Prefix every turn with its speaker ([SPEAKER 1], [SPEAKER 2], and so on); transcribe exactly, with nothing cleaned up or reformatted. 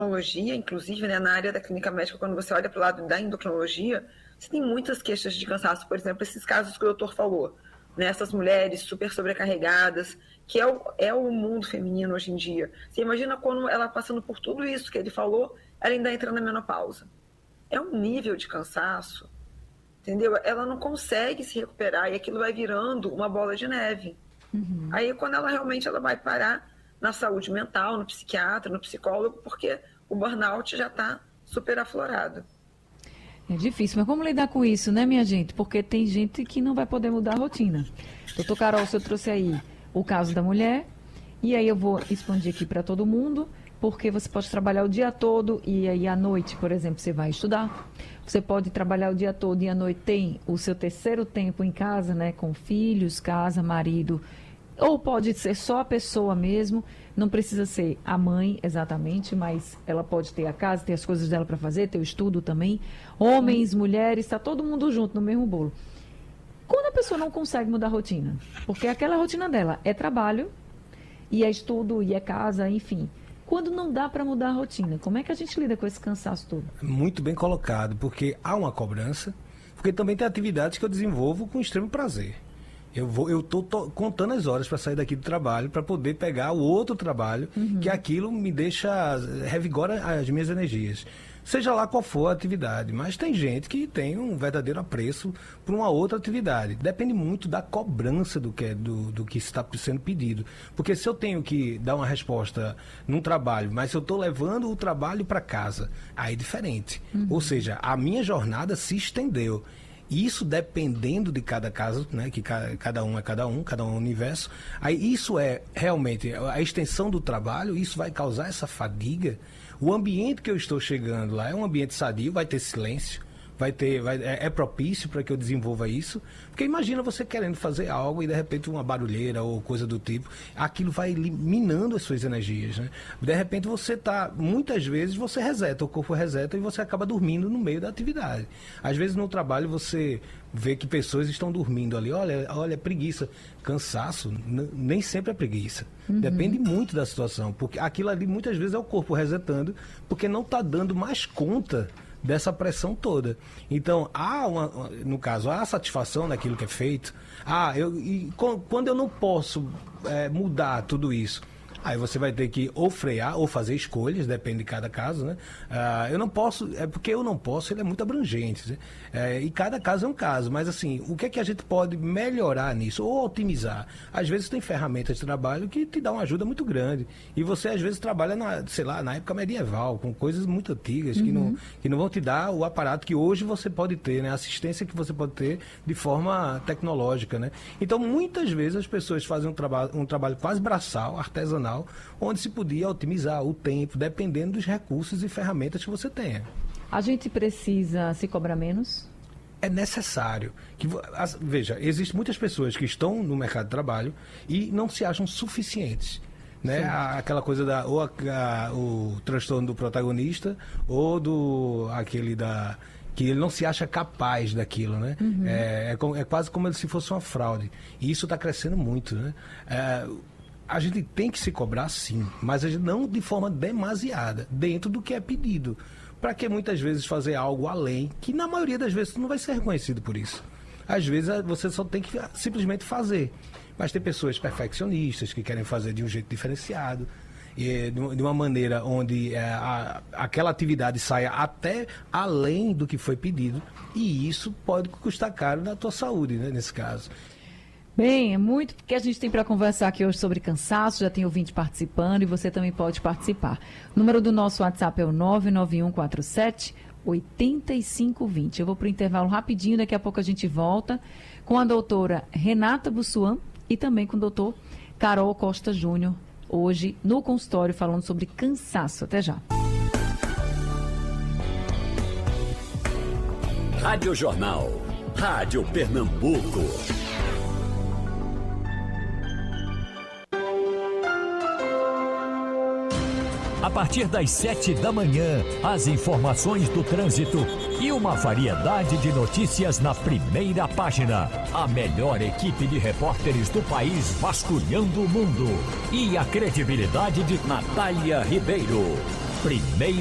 [SPEAKER 1] endocrinologia, inclusive, né, na área da clínica médica, quando você olha para o lado da endocrinologia, você tem muitas queixas de cansaço, por exemplo, esses casos que o doutor falou, né, essas mulheres super sobrecarregadas, que é o, é o mundo feminino hoje em dia. Você imagina quando ela passando por tudo isso que ele falou, ela ainda entra na menopausa. É um nível de cansaço, entendeu? Ela não consegue se recuperar e aquilo vai virando uma bola de neve. Uhum. Aí, quando ela realmente ela vai parar na saúde mental, no psiquiatra, no psicólogo, porque o burnout já está super aflorado.
[SPEAKER 2] É difícil, mas como lidar com isso, né, minha gente? Porque tem gente que não vai poder mudar a rotina. Doutor Carol, o senhor trouxe aí o caso da mulher, e aí eu vou expandir aqui para todo mundo, porque você pode trabalhar o dia todo e aí à noite, por exemplo, você vai estudar. Você pode trabalhar o dia todo e à noite tem o seu terceiro tempo em casa, né, com filhos, casa, marido. Ou pode ser só a pessoa mesmo, não precisa ser a mãe exatamente, mas ela pode ter a casa, ter as coisas dela para fazer, ter o estudo também. Homens, mulheres, está todo mundo junto no mesmo bolo. Quando a pessoa não consegue mudar a rotina, porque aquela rotina dela é trabalho, e é estudo, e é casa, enfim. Quando não dá para mudar a rotina, como é que a gente lida com esse cansaço todo?
[SPEAKER 3] Muito bem colocado, porque há uma cobrança, porque também tem atividades que eu desenvolvo com extremo prazer. Eu vou, eu tô, tô contando as horas para sair daqui do trabalho, para poder pegar o outro trabalho, uhum. que aquilo me deixa, revigora as minhas energias. Seja lá qual for a atividade, mas tem gente que tem um verdadeiro apreço por uma outra atividade. Depende muito da cobrança do que, do, do que está sendo pedido. Porque se eu tenho que dar uma resposta num trabalho, mas se eu estou levando o trabalho para casa, aí é diferente. Uhum. Ou seja, a minha jornada se estendeu. Isso dependendo de cada caso, né, que cada um é cada um, cada um é um universo. Aí isso é realmente a extensão do trabalho, isso vai causar essa fadiga. O ambiente que eu estou chegando lá é um ambiente sadio, vai ter silêncio, vai ter, vai, é, é propício para que eu desenvolva isso. Porque imagina você querendo fazer algo e de repente uma barulheira ou coisa do tipo, aquilo vai minando as suas energias, né? De repente você tá, muitas vezes você reseta, o corpo reseta e você acaba dormindo no meio da atividade. Às vezes no trabalho você vê que pessoas estão dormindo ali, olha, olha, preguiça, cansaço, nem sempre é preguiça. Uhum. Depende muito da situação, porque aquilo ali muitas vezes é o corpo resetando, porque não está dando mais conta dessa pressão toda. Então, há uma, no caso, há a satisfação daquilo que é feito. Ah, eu, e quando eu não posso é, mudar tudo isso, aí você vai ter que ou frear ou fazer escolhas, depende de cada caso, né? Ah, eu não posso, é porque eu não posso, ele é muito abrangente, né? É, e cada caso é um caso, mas assim, o que é que a gente pode melhorar nisso, ou otimizar? Às vezes tem ferramentas de trabalho que te dão uma ajuda muito grande, e você às vezes trabalha, na, sei lá, na época medieval, com coisas muito antigas, uhum. que, não, que não vão te dar o aparato que hoje você pode ter, né? A assistência que você pode ter de forma tecnológica, né? Então, muitas vezes as pessoas fazem um, traba um trabalho quase braçal, artesanal, onde se podia otimizar o tempo, dependendo dos recursos e ferramentas que você tenha.
[SPEAKER 2] A gente precisa se cobrar menos?
[SPEAKER 3] É necessário. Que, veja, existem muitas pessoas que estão no mercado de trabalho e não se acham suficientes. Né? Aquela coisa da ou a, a, o transtorno do protagonista ou do aquele da que ele não se acha capaz daquilo, né? Uhum. É, é, é quase como se fosse uma fraude. E isso está crescendo muito, né? É, a gente tem que se cobrar sim, mas não de forma demasiada, dentro do que é pedido. Para que muitas vezes fazer algo além, que na maioria das vezes não vai ser reconhecido por isso. Às vezes você só tem que simplesmente fazer. Mas tem pessoas perfeccionistas que querem fazer de um jeito diferenciado, e de uma maneira onde é, a, aquela atividade saia até além do que foi pedido, e isso pode custar caro na tua saúde, né, nesse caso.
[SPEAKER 2] Bem, é muito que a gente tem para conversar aqui hoje sobre cansaço, já tem ouvinte participando e você também pode participar. O número do nosso WhatsApp é o nove nove um quatro sete oito cinco dois zero. Eu vou para o intervalo rapidinho, daqui a pouco a gente volta com a doutora Renata Bussuan e também com o doutor Carol Costa Júnior, hoje no consultório falando sobre cansaço. Até já.
[SPEAKER 4] Rádio Jornal, Rádio Pernambuco. A partir das sete da manhã, as informações do trânsito e uma variedade de notícias na primeira página. A melhor equipe de repórteres do país vasculhando o mundo. E a credibilidade de Natália Ribeiro. Primeira